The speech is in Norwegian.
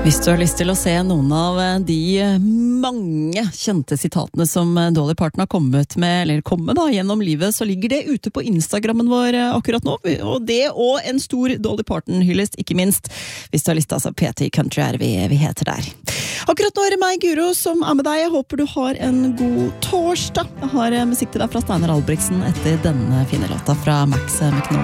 Hvis du har lyst til å se noen av de mange kjente sitatene som Dolly Parton har kommet med, eller kommet da, gjennom livet, så ligger det ute på Instagrammen vår akkurat nå. Og det og en stor Dolly Parton-hyllest, ikke minst. Hvis du har lyst til, altså PT Country er vi heter der. Akkurat nå er det meg, Guro, som er med deg. Jeg håper du har en god torsdag. Jeg har musikk til deg fra Steinar Albrigtsen etter denne fine låta fra Max McNulty.